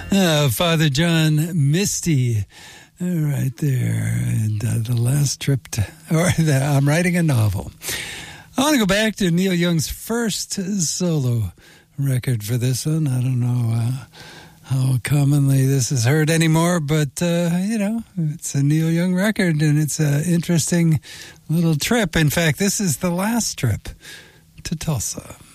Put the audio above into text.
Father John Misty, right there. And the last trip I'm writing a novel. I want to go back to Neil Young's first solo record for this one. I don't know how commonly this is heard anymore, but, it's a Neil Young record, and it's an interesting little trip. In fact, this is the last trip to Tulsa.